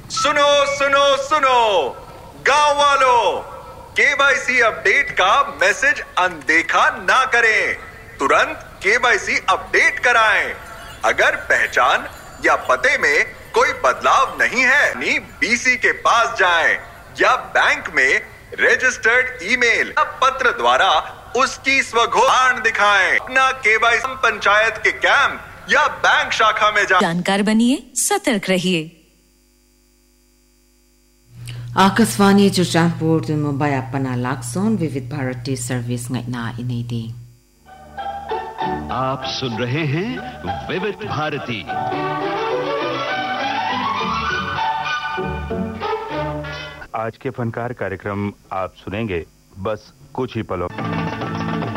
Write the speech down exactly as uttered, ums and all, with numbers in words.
सुनो सुनो सुनो गांव वालों, केवाईसी अपडेट का मैसेज अनदेखा ना करें। तुरंत केवाईसी अपडेट कराएं। अगर पहचान या पते में कोई बदलाव नहीं है, नहीं बीसी के पास जाएं या बैंक में रजिस्टर्ड ईमेल या पत्र द्वारा उसकी स्वघोषणा दिखाएं। अपना केवाईसी पंचायत के कैंप या बैंक शाखा में जाएं। जानकार बनिए, सतर्क रहिए। आकाशवाणी चुचानपुर मुंबई अपना लाक्सोन विविध भारती सर्विस ngayna इनेदी। आप सुन रहे हैं विविध भारती। आज के फनकार कार्यक्रम आप सुनेंगे बस कुछ ही पलों।